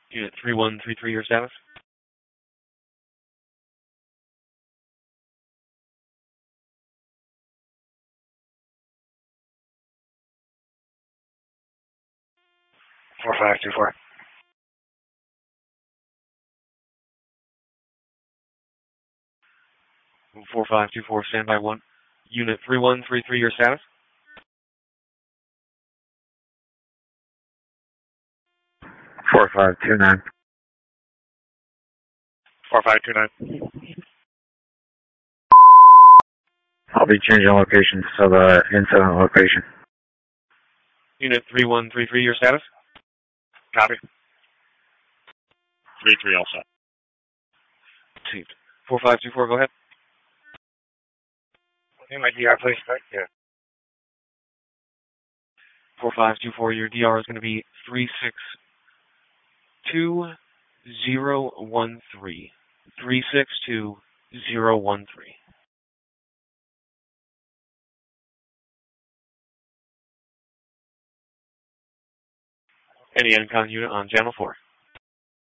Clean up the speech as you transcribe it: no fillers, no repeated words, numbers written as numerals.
Unit 3133, your status? Four five two four. 4524, standby 1. Unit 3133, your status? 4529. 4529. I'll be changing locations to the incident location. Unit 3133, your status? Copy. 33 all set. Received. 4524, go ahead. Okay, my DR, please. Right here. 4524, your DR is going to be 362013. 362013. Any Encon unit on channel 4.